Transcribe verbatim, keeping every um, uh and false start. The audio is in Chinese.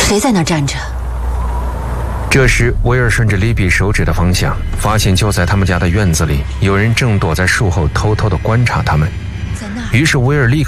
谁在那儿站着？ 这时，威尔顺着利比手指的方向，发现就在他们家的院子里，有人正躲在树后偷偷地观察他们。于是威尔立刻